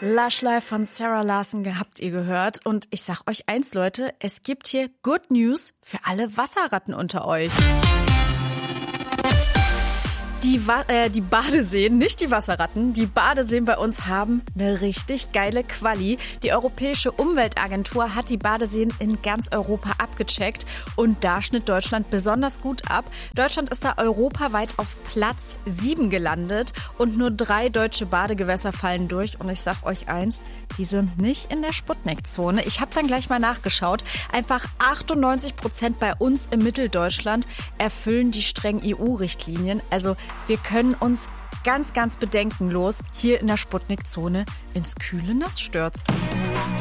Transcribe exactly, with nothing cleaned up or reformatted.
Lush Life von Sarah Larson habt ihr gehört. Und ich sag euch eins, Leute, es gibt hier Good News für alle Wasserratten unter euch. Die, Wa- äh, die Badeseen, nicht die Wasserratten, die Badeseen bei uns haben eine richtig geile Quali. Die Europäische Umweltagentur hat die Badeseen in ganz Europa abgecheckt und da schnitt Deutschland besonders gut ab. Deutschland ist da europaweit auf Platz sieben gelandet und nur drei deutsche Badegewässer fallen durch. Und ich sag euch eins, die sind nicht in der Sputnik-Zone. Ich habe dann gleich mal nachgeschaut. Einfach achtundneunzig Prozent bei uns im Mitteldeutschland erfüllen die strengen E U-Richtlinien. Also wir können uns ganz, ganz bedenkenlos hier in der Sputnik-Zone ins kühle Nass stürzen.